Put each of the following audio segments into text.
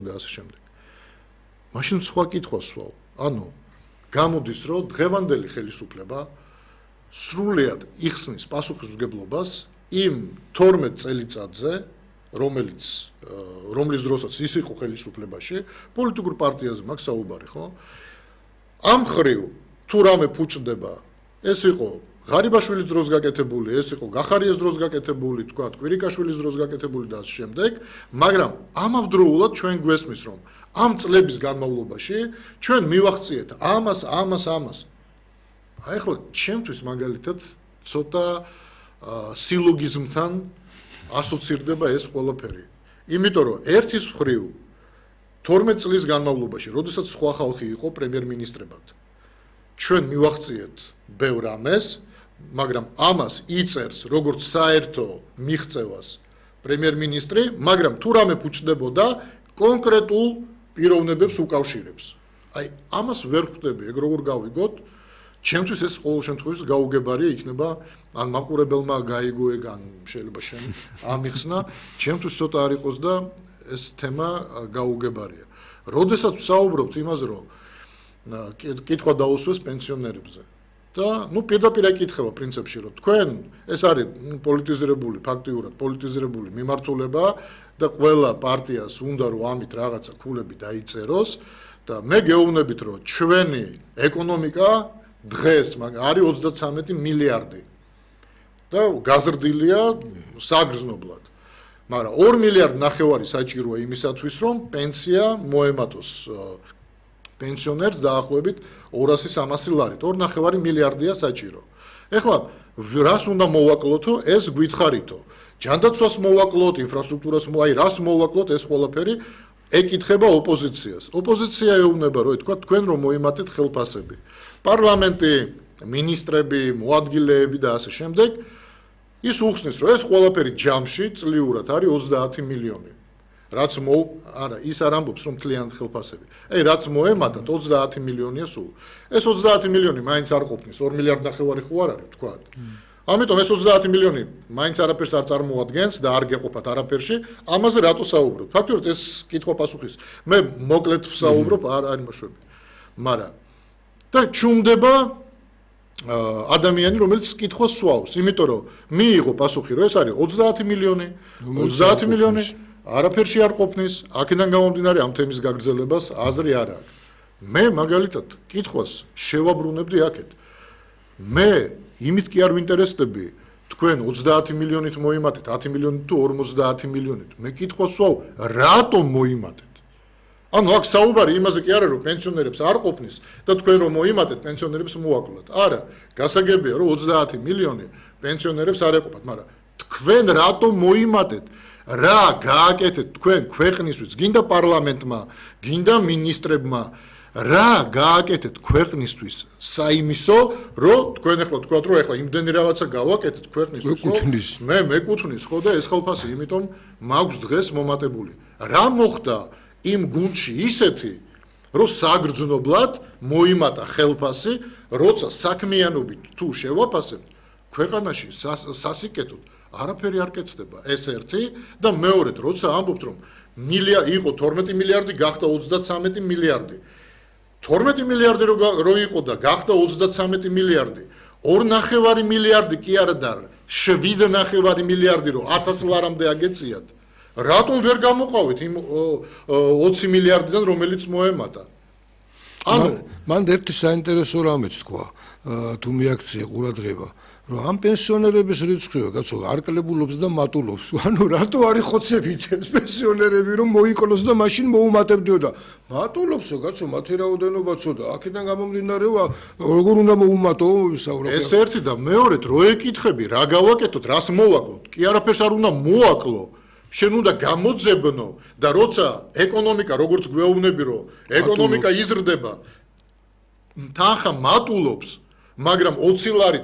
და ასე შემდეგ. მაშინ სხვა კითხვას ვსვავ. ანუ გამოდის, რომ დღევანდელი ხელისუფლება სრულიად იხსნის პასუხისმგებლობას იმ 12 წელიწადზე, რომლის დროსაც ის იყო ხელისუფლებაში, პოლიტიკურ პარტიაზე მაქვს საუბარი, ხო? ამ ხრივ თუ რამე ფუჭდება, ეს იყო ღარიბაშვილის დროს გაკეთებული, ეს იყო გახარიას დროს გაკეთებული, თქვა კვირიკაშვილის დროს გაკეთებული და ასე შემდეგ, მაგრამ ამავდროულად ჩვენ გვესმის, რომ ამ წლების განმავლობაში ჩვენ მივახციეთ ამას. აი ახლა ჩემთვის მაგალითად ცოტა სილოგიზმთან ასოცირდება ეს ყველაფერი. იმიტომ რომ ერთის მხრივ 12 წლის განმავლობაში, როდესაც სხვა ხალხი იყო პრემიერ-მინისტრებად, ჩვენ მივახციეთ ბევრ ამას, მაგრამ ამას იწერს როგორც საერთო მიღწევას პრემიერ-მინისტრი, მაგრამ თუ რამე ფუჭდებოდა კონკრეტულ პიროვნებებს უკავშირებს. აი ამას ვერ ხვდები, ეგ როგორ გავიგოთ? ჩემთვის ეს ყოველ შემთხვევაში გაუგებარია იქნება, ან მაყურებელმა გაიგო ეგ, ან შეიძლება შენ ამიხსნა, ჩემთვის ცოტა არ იყოს და ეს თემა გაუგებარია. როდესაც ვსაუბრობთ იმაზე, რომ კითხვა დაუსვეს პენსიონერებზე და პირდაპირ ეკითხება პრინციპში, რომ თქვენ ეს არის პოლიტიზირებული, ფაქტიურად პოლიტიზირებული მიმართულება და ყველა პარტიას უნდა რომ ამით რაღაცა ქულები დაიწეროს და მე გეუბნებით, რომ ჩვენი ეკონომიკა დღეს არის 33 მილიარდი და გაზრდილია საგრძნობლად. მაგრამ 2 მილიარდ ნახევარი საჭიროა იმისათვის, რომ პენსია მოემატოს პენსიონერს დაახლოებით 200-300 ლარით. 2.5 მილიარდია საჭირო. ეხლა რას უნდა მოვაკლოთო, ეს გვითხარითო. ჯანდაცვას მოვაკლოთ, ინფრასტრუქტურას რას მოვაკლოთ, ეს ყველაფერი ეკითხება ოპოზიციას. ოპოზიცია ეუბნება, რომ თქვა თქვენ რომ მოიმატეთ ხელფასები. პარლამენტი, მინისტრები, მოადგილეები და ასე შემდეგ ის უხსნის, რომ ეს ყველაფერი ჯამში წლიურად არის 30 მილიონი. რაც ის არ ამბობს, რომ მთლიანად ხელფასები. რაც მოემატათ 30 მილიონია სულ. ეს 30 მილიონი მაინც არ ყოფნის, 2 მილიარდ ნახევარი ხო არ არის, თქვა. ამიტომ ეს 30 მილიონი მაინც არაფერს არ წარმოადგენს და არ გეყოფათ არაფერში, ამაზე რატო საუბრობთ? ფაქტობრივად ეს კითხვა პასუხის. მე მოკლედ ვსაუბრობ, არ იმაშვები. მაგრამ და ჩუმდება ადამიანი, რომელიც კითხვას სვავს, იმიტომ რომ მიიღო პასუხი, რომ ეს არის 30 მილიონი, 30 მილიონი არაფერში არ ყოფნის, აქედან გამომდინარე ამ თემის გაგრძელებას აზრი არ აქვს. მე მაგალითად კითხვას შევაბრუნებდი აქეთ. მე იმით კი არ ვინტერესდები, თქვენ 30 მილიონით მოიმატეთ, 10 მილიონით თუ 50 მილიონით. მე კითხვას ვსვავ, რატომ მოიმატეთ? ანუ აქ საუბარი იმაზე კი არა, რომ პენსიონერებს არ ყოფნის და თქვენ რომ მოიმატეთ, პენსიონერებს მოაკლოთ. არა, გასაგებია, რომ 30 მილიონი პენსიონერებს არ ეყოფათ, მაგრამ თქვენ რატომ მოიმატეთ? რა გააკეთეთ თქვენ ქვეყნისთვის, გინდა პარლამენტმა, გინდა მინისტრებმა, რა გააკეთეთ ქვეყნისთვის საიმისო, რომ თქვენ ახლა თქვათ, რომ ახლა იმდენი რაღაცა გავაკეთეთ ქვეყნისთვის, მე მეკუთვნის ხო და ეს ხელფასი, იმიტომ მაქვს დღეს მომატებული. რა მოხდა იმ გუნდში ისეთი, რომ საგრძნობლად მოიმატა ხელფასი, როცა საქმიანობით თუ შევაფასებთ, ქვეყანაში სასიკეთოდ არაფერი არ კეთდება. ეს ერთი და მეორედ, როცა ამბობთ, რომ იყო 12 მილიარდი, გახდა 33 მილიარდი. 12 მილიარდი რო იყო და გახდა 33 მილიარდი, 2.5 მილიარდი კი არა და 7.5 მილიარდი რო 1000 ლარამდე აგეციათ. რატომ ვერ გამოყავით იმ 20 მილიარდიდან, რომელიც მოემატა? ანუ მან ერთი საინტერესო რამეც თქვა, თუ მიაქცია ყურადღება, რომ ამ პენსიონერების რიცხვია, კაცო, არკლებულობს და მატულობს. ანუ რატო არის ხოცებით ეს პენსიონერები, რომ მოიკლოს და მაშინ მოუმატებდიო და მატულობსო, კაცო, მათი რაოდენობაცო და აქედან გამომდინარევა, როგორ უნდა მოუმატო ვისაუბრებ. ეს ერთი და მეორედ, რო ეკითხები, რა გავაკეთოთ, რას მოვაკლოთ? კი არაფერს არ უნდა მოაკლო. შენ უნდა გამოძებნო და როცა ეკონომიკა, როგორც გვეუბნები, რომ ეკონომიკა იზრდება, თანხა მატულობს, მაგრამ 20 ლარით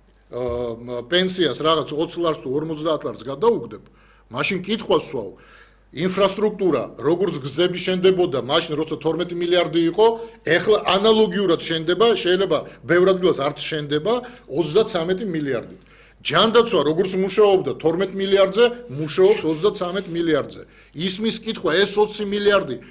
პენსიას რაღაც 20 ლარს თუ 50 ლარს გადაუგდებ, მაშინ კითხვას ვსვავ, ინფრასტრუქტურა, როგორც გზები შენდებოდა, მაშინ როცა 12 მილიარდი იყო, ეხლა ანალოგიურად შენდება, შეიძლება ბევრ ადგილას არც შენდება 33 მილიარდით. ჯანდაცვა როგორც მუშაობდა 12 მილიარდზე, მუშაობს 33 მილიარდზე. ისმის კითხვა ეს 20 მილიარდი